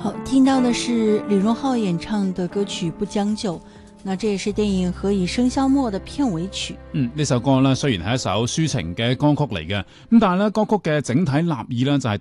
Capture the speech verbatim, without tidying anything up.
好，聽到的是李榮浩演唱的歌曲《不將就》，那這也是電影《何以笙簫默》的片尾曲。 嗯，呢首歌咧雖然係一首抒情嘅歌曲嚟嘅，咁但係咧歌曲嘅整體立意咧就係